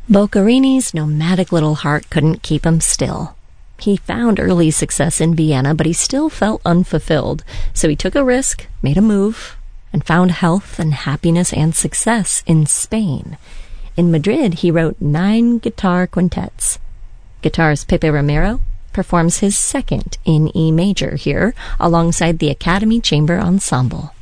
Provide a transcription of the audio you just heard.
Boccherini's nomadic little heart couldn't keep him still. He found early success in Vienna, but he still felt unfulfilled, so he took a risk, made a move, and found health and happiness and success in Spain. In Madrid, he wrote 9 guitar quintets. Guitarist Pepe Romero performs his second in E major here, alongside the Academy Chamber Ensemble.